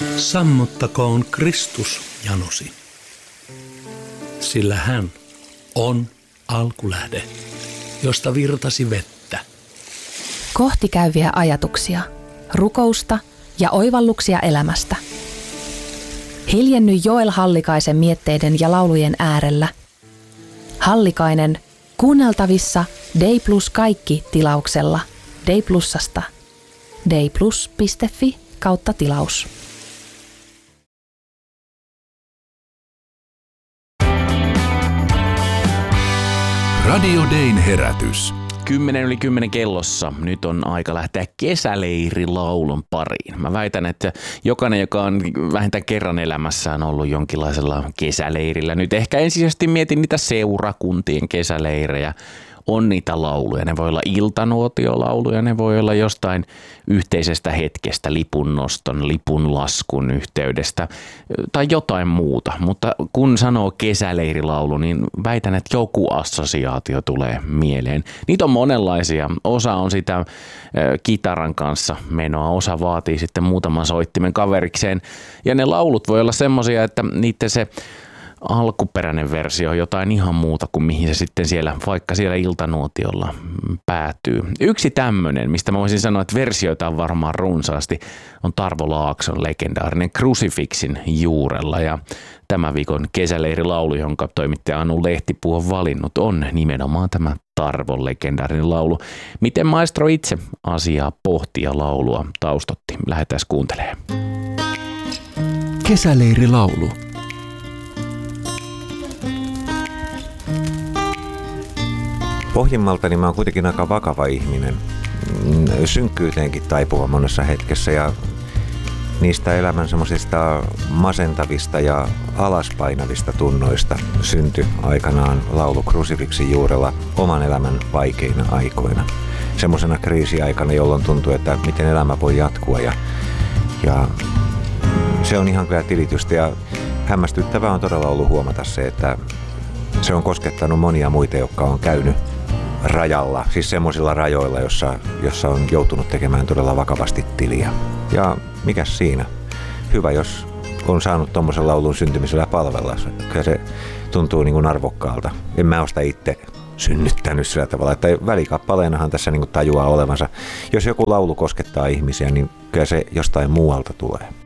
Sammuttakoon Kristus janosi, sillä hän on alkulähde, josta virtasi vettä. Kohti käyviä ajatuksia, rukousta ja oivalluksia elämästä. Hiljenny Joel Hallikaisen mietteiden ja laulujen äärellä. Hallikainen kuunneltavissa Day Plus kaikki -tilauksella Day Plusasta. dayplus.fi/tilaus. Radio Dayn herätys. 10:10 kellossa. Nyt on aika lähteä kesäleirilaulun pariin. Mä väitän, että jokainen, joka on vähintään kerran elämässään ollut jonkinlaisella kesäleirillä, nyt ehkä ensisijaisesti mietin niitä seurakuntien kesäleirejä, on niitä lauluja. Ne voi olla iltanuotiolauluja, ne voi olla jostain yhteisestä hetkestä, lipunnoston, lipunlaskun yhteydestä tai jotain muuta. Mutta kun sanoo kesäleirilaulu, niin väitän, että joku assosiaatio tulee mieleen. Niitä on monenlaisia. Osa on sitä kitaran kanssa menoa, osa vaatii sitten muutaman soittimen kaverikseen. Ja ne laulut voi olla semmoisia, että niiden se alkuperäinen versio on jotain ihan muuta kuin mihin se sitten vaikka siellä iltanuotiolla päätyy. Yksi tämmöinen, mistä mä voisin sanoa, että versioita on varmaan runsaasti, on Tarvo Laakson legendaarinen Crucifixin juurella. Ja tämän viikon kesäleirilaulu, jonka toimittaja Anu Lehtipuu on valinnut, on nimenomaan tämä Tarvon legendaarinen laulu. Miten maestro itse asiaa pohti ja laulua taustotti? Lähdetään kuuntelemaan. Kesäleirilaulu. Pohjimmaltani mä oon kuitenkin aika vakava ihminen, synkkyyteenkin taipuva monessa hetkessä ja niistä elämän semmoisista masentavista ja alaspainavista tunnoista syntyi aikanaan laulu Crucifixin juurella oman elämän vaikeina aikoina. Semmoisena kriisiaikana, jolloin tuntuu, että miten elämä voi jatkua ja se on ihan kyllä tilitystä ja hämmästyttävää on todella ollut huomata se, että se on koskettanut monia muita, jotka on käynyt rajalla, siis semmoisilla rajoilla, jossa on joutunut tekemään todella vakavasti tiliä. Ja mikäs siinä? Hyvä, jos on saanut tommosen laulun syntymisellä palvella. Kyllä se tuntuu niin kuin arvokkaalta. En mä ole sitä itse synnyttänyt sillä tavalla, että välikappaleenahan tässä niin kuin tajuaa olevansa. Jos joku laulu koskettaa ihmisiä, niin kyllä se jostain muualta tulee.